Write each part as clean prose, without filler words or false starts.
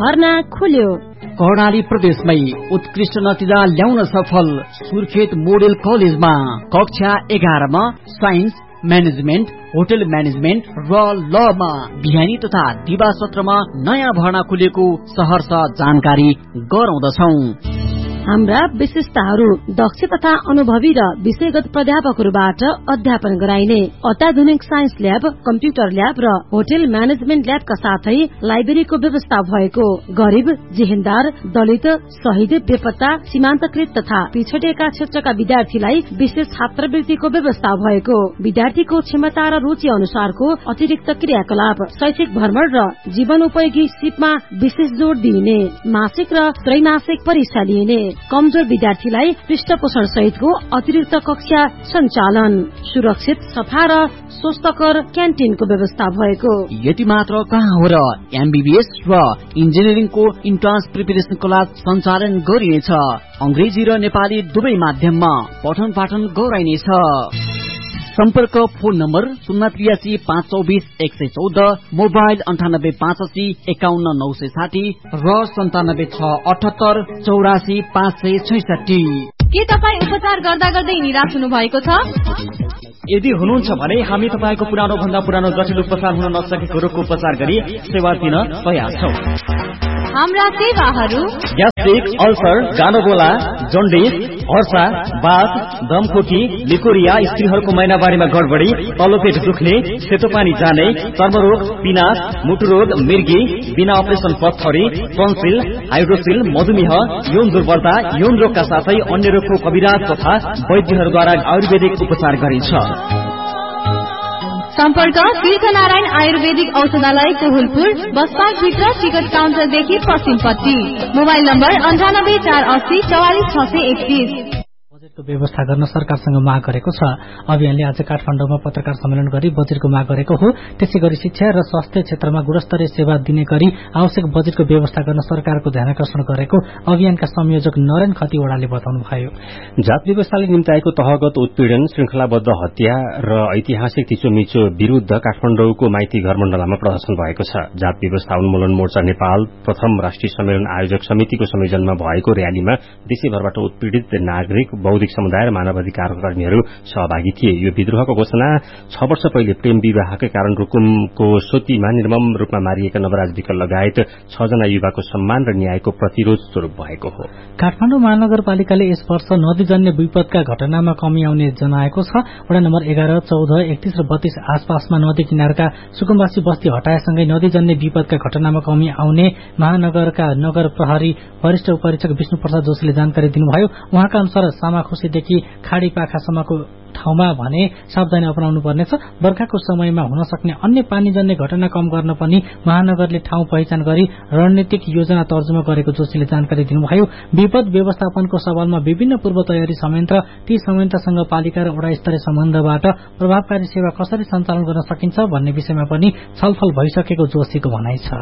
भर्ना खुल्यो। कर्णाली प्रदेशमै उत्कृष्ट नतिजा ल्याउन सफल सुर्खेत मोडेल कलेजमा कक्षा 11 मा साइन्स, म्यानेजमेन्ट, होटल म्यानेजमेन्ट र लमा बिहानी तथा दिवा सत्रमा नयाँ भर्ना खुलेको सहर्ष जानकारी गराउँदछौ। हाम्रा विशेषताहरू दक्ष तथा अनुभवी र विषयगत प्राध्यापकहरूबाट अध्यापन गराइने अत्याधुनिक साइन्स ल्याब, कम्प्युटर ल्याब र होटल म्यानेजमेन्ट ल्याबका साथै लाइब्रेरीको व्यवस्था भएको, गरिब, जेहेन्दार, दलित, शहीद, बेपत्ता, सीमान्तकृत तथा पिछडिएका क्षेत्रका विद्यार्थीलाई विशेष छात्रवृत्तिको व्यवस्था भएको, विद्यार्थीको क्षमता र रुचि अनुसारको अतिरिक्त क्रियाकलाप, शैक्षिक भ्रमण र जीवनोपयोगी सिपमा विशेष जोड़ दिइने, मासिक र त्रैमासिक परीक्षा लिइने, कमजोर विद्यार्थीलाई पृष्ठपोषण सहितको अतिरिक्त कक्षा सञ्चालन, सुरक्षित, सफा र स्वस्थकर क्यान्टिनको व्यवस्था भएको। यति मात्र कहाँ हो र एमबीबीएस र इन्जिनियरिङको इन्ट्रान्स प्रिपरेसन क्लास सञ्चालन गरिनेछ। अंग्रेजी र नेपाली दुवै माध्यममा पठन पाठन गराइनेछ। सम्पर्क फोन नम्बर 083 524 114, मोबाइल 98 85 51 960 र 97 678 84 566। के तपाईँ उपचार गर्दा गर्दै निराश हुनु भएको छ? यदि हुनुहुन्छ भने हामी तपाईँको पुरानो भन्दा पुरानो जटिल उपचार हुन नसकेको रोगको उपचार गरी सेवा दिन तयार छौं। हाम्रा सेवाहरू ग्यास्ट्रिक, अल्सर, गानोगोला, जन्डिस, हर्षा, बाथ, दमखोकी, लिकोरिया, स्त्रीहरूको महिनावारीमा गडबडी, तल्लो पेट दुख्ने, सेतो पानी जाने, चर्मरोग, पिनास, मुटुरोग, मिर्गी, बिना अपरेसन पत्थरी, टन्सिल, हाइड्रोसिल, मधुमेह, यौन दुर्बलता, यौन रोगका साथै अन्य रोगको कविराज तथा वैद्यहरूद्वारा आयुर्वेदिक उपचार गरिन्छ। सम्पर्क तीर्थनारायण आयुर्वेदिक औषधालय कोहुलपुर, बसपार्क भित्र टिकट काउन्टरदेखि पश्चिमपट्टि। Mobile number 98 480 44 631। बजेटको व्यवस्था गर्न सरकारसँग माग गरेको छ। अभियानले आज काठमाडौँमा पत्रकार सम्मेलन गरी बजेटको माग गरेको हो। त्यसै गरी शिक्षा र स्वास्थ्य क्षेत्रमा गुणस्तरीय सेवा दिने गरी आवश्यक बजेटको व्यवस्था गर्न सरकारको ध्यानकर्षण गरेको अभियानका संयोजक नरेन खतिवड़ाले बताउनुभयो। जात व्यवस्थाले निम्ताएको तहगत उत्पीडन, श्रृंखलाबद्ध हत्या र ऐतिहासिक थिचोमिचो विरूद्ध काठमाडौँको माइती घर मण्डलामा प्रदर्शन भएको छ। जात व्यवस्था उन्मूलन मोर्चा नेपाल प्रथम राष्ट्रिय सम्मेलन आयोजक समितिको संयोजनमा भएको रयालीमा देशैभरबाट उत्पीड़ित नागरिक, बौद्धिक समुदाय र मानवाधिकार कर्मीहरू सहभागी थिए। यो विद्रोहको घोषणा 6 वर्ष पहिले प्रेम विवाहकै कारण रुकुमको सोतीमा निर्मम रूपमा मारिएका नवराज विकल लगायत 6 जना युवाको सम्मान र न्यायको प्रतिरोध स्वरूप भएको हो। काठमाडौँ महानगरपालिकाले यस वर्ष नदीजन्य विपदका घटनामा कमी आउने जनाएको छ। वडा नम्बर 11, 14, 31 र 32 आसपासमा नदी किनारका सुकुम्बासी बस्ती हटाएसँगै नदीजन्य विपदका घटनामा कमी आउने महानगरका नगर प्रहरी वरिष्ठ उपरीक्षक विष्णु प्रसाद जोशीले जानकारी दिनुभयो। उहाँका अनुसार सामाखुसीदेखि खाडी पाखासम्मको ठाउँमा भने सावधानी अपनाउनु पर्नेछ। बर्खाको समयमा हुन सक्ने अन्य पानीजन्य घटना कम गर्न पनि महानगरले ठाउँ पहिचान गरी रणनीतिक योजना तर्जुमा गरेको जोशीले जानकारी दिनुभयो। विपद व्यवस्थापनको सवालमा विभिन्न पूर्व तयारी संयन्त्र, ती संयन्त्रसँग पालिका र वडा स्तरीय सम्बन्धबाट प्रभावकारी सेवा कसरी सञ्चालन गर्न सकिन्छ भन्ने विषयमा पनि छलफल भइसकेको जोशीको भनाइ छ।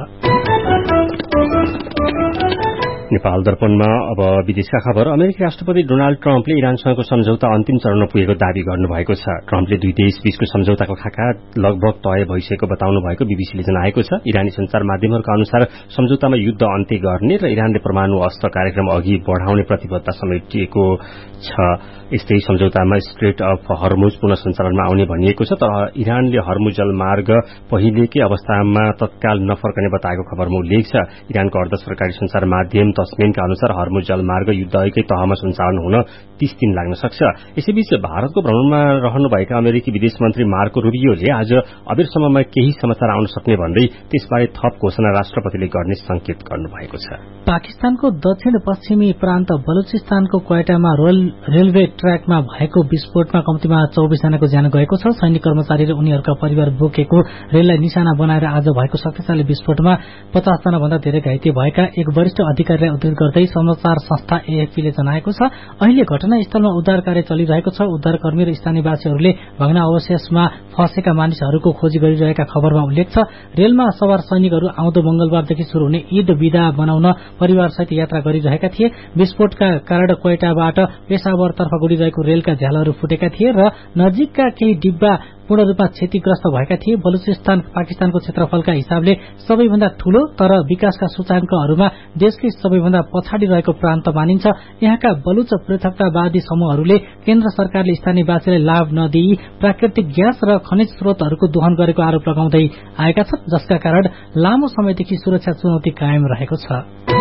नेपाल दर्पणमा अब विदेशका खबर। अमेरिकी राष्ट्रपति डोनाल्ड ट्रम्पले इरानसँगको सम्झौता अन्तिम चरणमा पुगेको दावी गर्नुभएको छ। ट्रम्पले दुई देश बीचको सम्झौताको खाका लगभग तय भइसकेको बताउनु भएको बीबीसीले जनाएको छ। इरानी संचार माध्यमहरूका अनुसार सम्झौतामा युद्ध अन्त्य गर्ने र इरानले परमाणु अस्त्र कार्यक्रम अघि बढ़ाउने प्रतिबद्धता समेटिएको छ। यस्तै सम्झौतामा स्ट्रेट अफ हर्मुज पुनः सञ्चालनमा आउने भनिएको छ। तर इरानले हर्मुज जलमार्ग पहिलेकै अवस्थामा तत्काल नफर्कने बताएको खबरमा उल्लेख छ। इरानको अर्ध सरकारी संचार माध्यम तस्मिनका अनुसार हर्मुज जलमार्ग युद्धकै तहमा सञ्चालन हुन 30 दिन लाग्न सक्छ। यसैबीच भारतको भ्रमणमा रहनुभएका अमेरिकी विदेश मन्त्री मार्को रुबियोले आज अबेरसम्ममा केही समाचार आउन सक्ने भन्दै त्यसबारे थप घोषणा राष्ट्रपतिले गर्ने संकेत गर्नुभएको छ। पाकिस्तानको दक्षिण पश्चिमी प्रान्त बलुचिस्तानको क्वेटामा रेलवे ट्र्याकमा भएको विस्फोटमा कम्तीमा 24 जनाको ज्यान गएको छ। सैनिक कर्मचारी र उनीहरूका परिवार बोकेको रेललाई निशाना बनाएर आज भएको शक्तिशाली विस्फोटमा 50 जना भन्दा धेरै घाइते भएका एक वरिष्ठ अधिकारीलाई उद्धृत गर्दै समाचार संस्था एएफपीले जनाएको छ। अहिले घटनास्थलमा उद्धार कार्य चलिरहेको छ। उद्धारकर्मी र स्थानीयवासीहरूले भग्नावशेषमा फँसेका मानिसहरूको खोजी गरिरहेका खबरमा उल्लेख छ। रेलमा सवार सैनिकहरू आउँदो मंगलबारदेखि शुरू हुने ईद विदा बनाउन परिवारसहित यात्रा गरिरहेका थिए। विस्फोटका कारण क्वेटाबाट पेशावरतर्फ गुडिरहेको रेलका झ्यालहरू फुटेका थिए र नजिकका केही डिब्बा पूर्ण रूपमा क्षतिग्रस्त भएका थिए। बलुचिस्तान पाकिस्तानको क्षेत्रफलका हिसाबले सबैभन्दा ठूलो तर विकासका सूचाङ्कहरूमा देशकै सबैभन्दा पछाडि रहेको प्रान्त मानिन्छ। यहाँका बलुच पृथकतावादी समूहहरूले केन्द्र सरकारले स्थानीयवासीलाई लाभ नदिई प्राकृतिक ग्यास र खनिज स्रोतहरूको दोहन गरेको आरोप लगाउँदै आएका छन्, जसका कारण लामो समयदेखि सुरक्षा चुनौती कायम रहेको छ।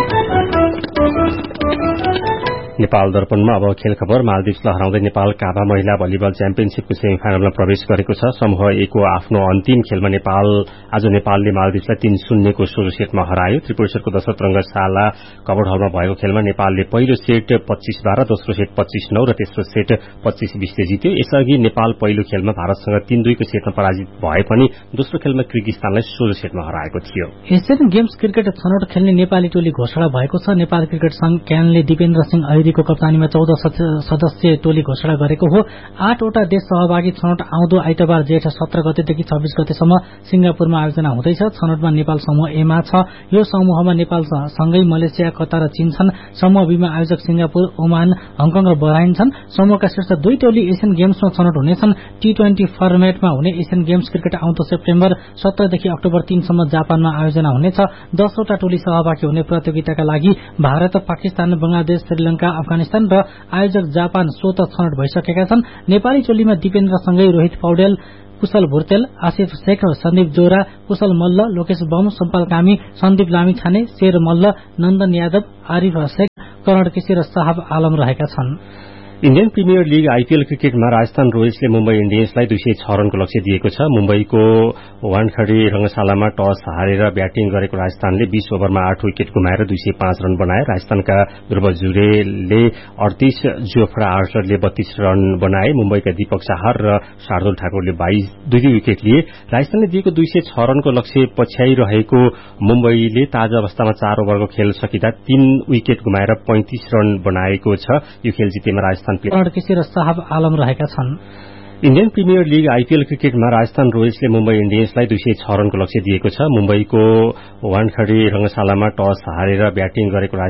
नेपाल दर्पणमा अब खेल खबर। मालदिप्सलाई हराउँदै नेपाल काभा महिला भलिबल च्याम्पियनशीपको सेमिफाइनलमा प्रवेश गरेको छ। समूह ए को आफ्नो अन्तिम खेलमा आज नेपालले मालदिप्सलाई 3-0 को सोझो सेटमा हरायो। त्रिपुरेश्वरको दशरथ रंगशाला कबर्ड हलमा भएको खेलमा नेपालले पहिलो सेट 25-12, दोस्रो सेट 25-9 र तेस्रो सेट 25-20 ले जित्यो। यसअघि नेपाल पहिलो खेलमा भारतसँग 3-2 को सेटमा पराजित भए पनि दोस्रो खेलमा किर्गिस्तानलाई सोझो सेटमा हराएको थियो। एसियन गेम्स क्रिकेट छनौट खेल्ने नेपाली टोली घोषणा भएको छ। नेपाल क्रिकेट संघ क्यानले दिपेन्द्र सिंह ऐरीको कप्तानीमा 14 सदस्यीय टोली घोषणा गरेको हो। 8 वटा देश सहभागी छनौट आउँदो आइतबार जेठ 17 गतेदेखि 26 गतेसम्म सिंगापुरमा आयोजना हुँदैछ। छनौटमा नेपाल समूह ए मा छ। यो समूहमा नेपाल सँगै मलेसिया, कतार र चीन छन्। समूह बी मा आयोजक सिंगापुर, ओमान, हङकङ र बहराइन छन्। समूहका शीर्ष 2 टोली एसियन गेम्समा छनौट हुनेछन्। T20 फर्मेटमा हुने एसियन गेम्स क्रिकेट आउँदो सेप्टेम्बर 17 देखि अक्टोबर 3 सम्म जापानमा आयोजना हुनेछ। 10 वटा टोली सहभागी हुने प्रतियोगिताका लागि भारत, पाकिस्तान, बंगलादेश, श्रीलंका, अफगानिस्तान र आयोजक जापान स्वत छनौट भइसकेका छन्। नेपाली टोलीमा दिपेन्द्रसँगै रोहित पौडेल, कुशल भुर्तेल, आसिफ शेख, सन्दीप जोरा, कुशल मल्ल, लोकेश बम, सम्पाल कामी, सन्दीप लामिछाने, शेर मल्ल, नन्दन यादव, आरिफ शेख, करण केसी र साहब आलम रहेका छन्। इण्डियन प्रिमियर लीग आईपीएल क्रिकेटमा राजस्थान रोयल्सले मुम्बई इण्डियन्सलाई 206 रनको लक्ष्य दिएको छ। मुम्बईको वानखेडे रंगशालामा टस हारेर ब्याटिङ गरेको राजस्थानले 20 ओभरमा 8 विकेट गुमाएर 205 रन बनाए। राजस्थानका ध्रुव जुरेलले 38, जोफ्रा आर्चरले 32 रन बनाए। मुम्बईका दीपक चाहर र शार्दुल ठाकुरले 2 विकेट लिए। राजस्थानले दिएको 206 रनको लक्ष्य पछ्याइरहेको मुम्बईले ताजा अवस्थामा 4 ओभरको खेल सकिँदा 3 विकेट गुमाएर 35 रन बनाएको छ। यो खेल जितेमा राजस्थान केसी र साहब आलम रहेका छन्। इण्डियन प्रिमियर लीग आईपीएल क्रिकेटमा राजस्थान रोयल्सले मुम्बई इण्डियन्सलाई 206 रनको लक्ष्य दिएको छ। मुम्बईको वानखेडे रंगशालामा टस हारेर ब्याटिङ गरेको